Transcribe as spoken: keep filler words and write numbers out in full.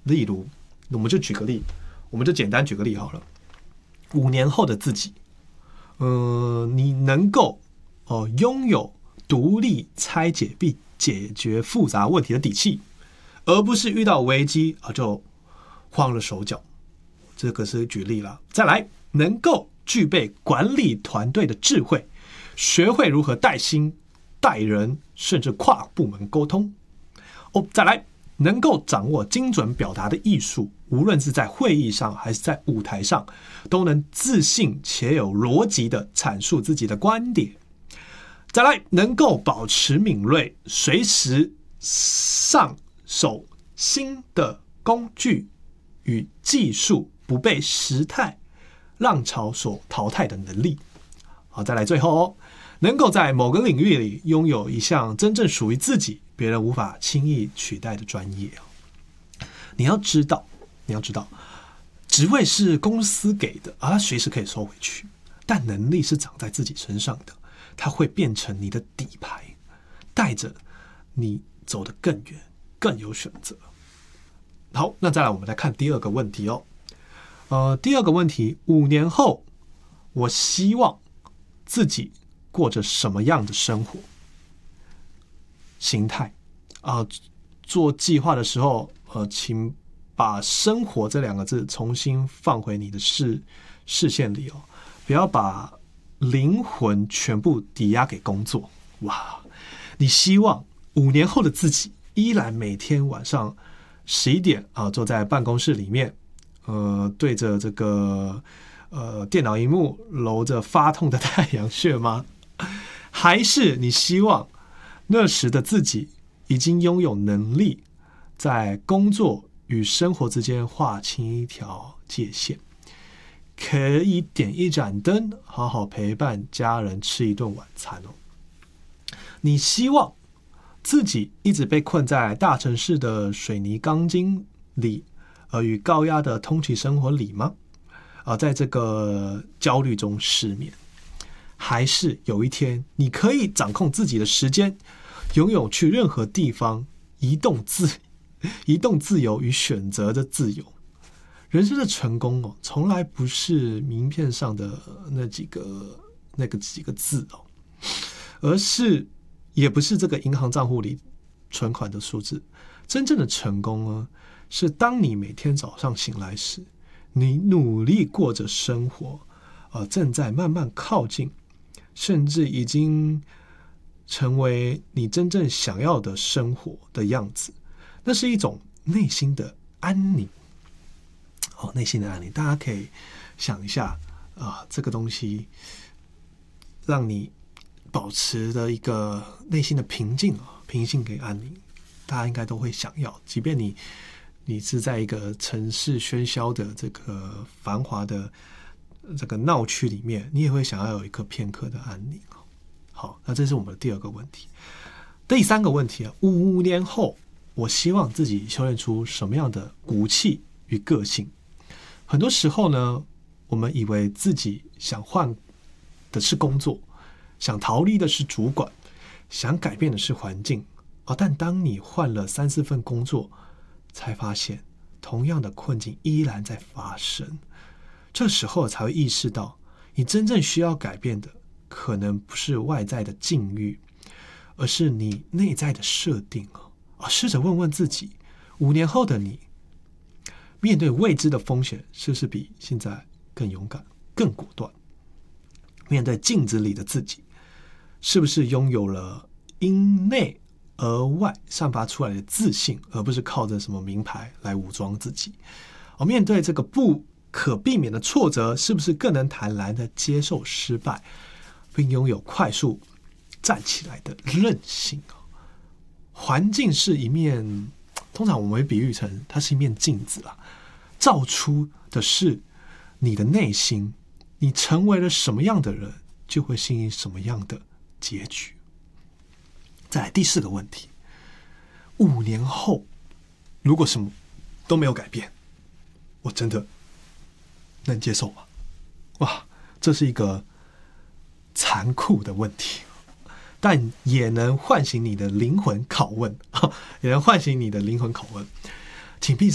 例如，我们就举个例，我们就简单举个例好了。五年后的自己，呃，你能够哦、呃、拥有独立拆解并解决复杂问题的底气，而不是遇到危机啊就慌了手脚。这个是举例了。再来，能够具备管理团队的智慧，学会如何带薪、带人，甚至跨部门沟通。哦，再来，能够掌握精准表达的艺术，无论是在会议上还是在舞台上，都能自信且有逻辑的阐述自己的观点。再来，能够保持敏锐，随时上手新的工具与技术，不被时态浪潮所淘汰的能力。好，再来最后哦，能够在某个领域里拥有一项真正属于自己、别人无法轻易取代的专业。你要知道，你要知道，职位是公司给的，而它随时可以收回去，但能力是长在自己身上的，它会变成你的底牌，带着你走得更远，更有选择。好，那再来我们来看第二个问题哦。呃，第二个问题，五年后，我希望自己过着什么样的生活形态啊、呃？做计划的时候，呃，请把生活这两个字重新放回你的视视线里哦，不要把灵魂全部抵押给工作。哇，你希望五年后的自己依然每天晚上十一点啊，坐在办公室里面，呃，对着这个呃电脑萤幕揉着发痛的太阳穴吗？还是你希望那时的自己已经拥有能力，在工作与生活之间划清一条界限，可以点一盏灯，好好陪伴家人吃一顿晚餐哦？你希望自己一直被困在大城市的水泥钢筋里，而与高压的通勤生活里吗？啊，在这个焦虑中失眠，还是有一天你可以掌控自己的时间，拥有去任何地方移动自移动自由与选择的自由？人生的成功哦，从来不是名片上的那几个那个几个字哦，而是也不是这个银行账户里存款的数字。真正的成功呢，是当你每天早上醒来时，你努力过着生活，呃，正在慢慢靠近，甚至已经成为你真正想要的生活的样子。那是一种内心的安宁。哦，内心的安宁，大家可以想一下啊、呃，这个东西让你保持的一个内心的平静啊，平静跟安宁，大家应该都会想要。即便你你是在一个城市喧嚣的这个繁华的这个闹区里面，你也会想要有一个片刻的安宁。好，那这是我们的第二个问题。第三个问题啊，五年后，我希望自己修炼出什么样的骨气与个性？很多时候呢，我们以为自己想换的是工作，想逃离的是主管，想改变的是环境啊。但当你换了三四份工作，才发现同样的困境依然在发生。这时候才会意识到，你真正需要改变的，可能不是外在的境遇，而是你内在的设定啊。试着问问自己，五年后的你，面对未知的风险，是不是比现在更勇敢、更果断？面对镜子里的自己，是不是拥有了因内而外散发出来的自信，而不是靠着什么名牌来武装自己？而面对这个不可避免的挫折，是不是更能坦然的接受失败，并拥有快速站起来的韧性？环境是一面，通常我们会比喻成它是一面镜子啦，照出的是你的内心，你成为了什么样的人，就会吸引什么样的结局。再来第四个问题，五年后如果什么都没有改变，我真的能接受吗？哇，这是一个残酷的问题，但也能唤醒你的灵魂拷问，也能唤醒你的灵魂拷问。请闭上